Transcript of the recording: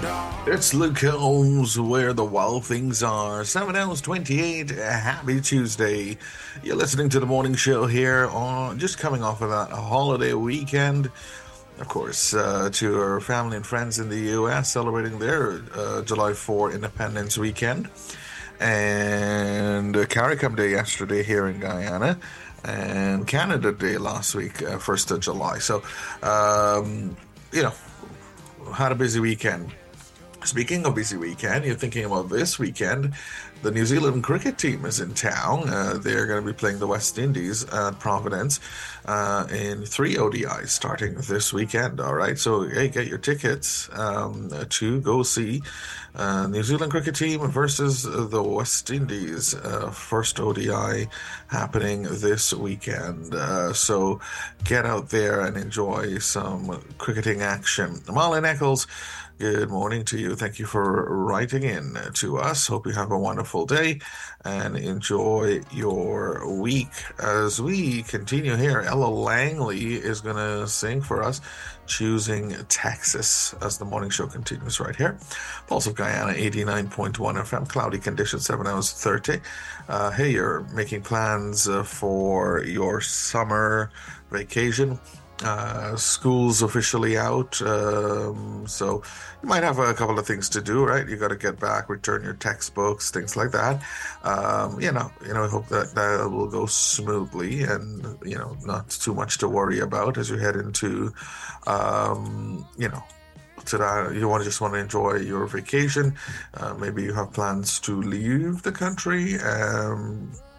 It's Luke Holmes, where the wild things are. 7 hours 28. Happy Tuesday. You're listening to the morning show here on just coming off of that holiday weekend. Of course, to our family and friends in the U.S. celebrating their July 4 Independence weekend. And CARICOM Day yesterday here in Guyana. And Canada Day last week, 1st of July. So, had a busy weekend. Speaking of busy weekend, you're thinking about this weekend. The New Zealand cricket team is in town. They're going to be playing the West Indies at Providence in 3 ODIs starting this weekend. All right, so hey, get your tickets to go see New Zealand cricket team versus the West Indies. First ODI happening this weekend. So get out there and enjoy some cricketing action. Marlon Eccles, good morning to you. Thank you for writing in to us. Hope you have a wonderful day and enjoy your week. As we continue here, Ella Langley is going to sing for us, Choosing Texas, as the morning show continues right here. Pulse of Guyana, 89.1 FM, cloudy conditions, 7 hours 30. Hey, you're making plans for your summer vacation. School's officially out, so you might have a couple of things to do, right? You got to get back, return your textbooks, things like that. I hope that will go smoothly and, not too much to worry about as you head into, to that. You just want to enjoy your vacation. Maybe you have plans to leave the country.